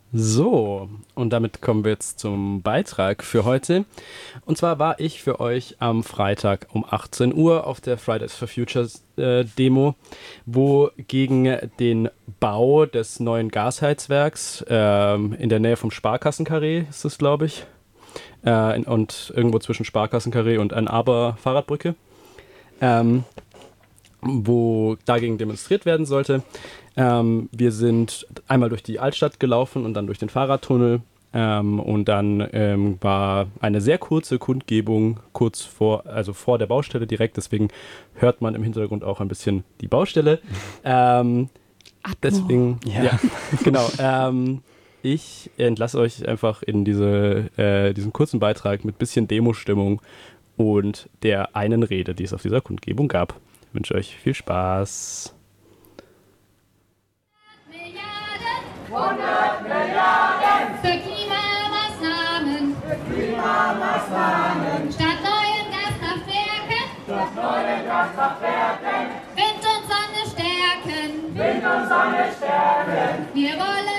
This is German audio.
So, und damit kommen wir jetzt zum Beitrag für heute. Und zwar war ich für euch am Freitag um 18 Uhr auf der Fridays for Futures Demo, wo gegen den Bau des neuen Gasheizwerks in der Nähe vom Sparkassenkarree ist es, glaube ich, und irgendwo zwischen Sparkassenkarree und Ann-Aber-Fahrradbrücke, ähm, wo dagegen demonstriert werden sollte. Wir sind einmal durch die Altstadt gelaufen und dann durch den Fahrradtunnel. Und dann war eine sehr kurze Kundgebung kurz also vor der Baustelle direkt. Deswegen hört man im Hintergrund auch ein bisschen die Baustelle. Deswegen, ja, genau. Ich entlasse euch einfach in diesen kurzen Beitrag mit bisschen Demo-Stimmung und der einen Rede, die es auf dieser Kundgebung gab. Ich wünsche euch viel Spaß. 100 Milliarden für Klimamaßnahmen, Statt neuen Gaskraftwerken, Wind und Sonne stärken. Wind und Sonne stärken. Wir wollen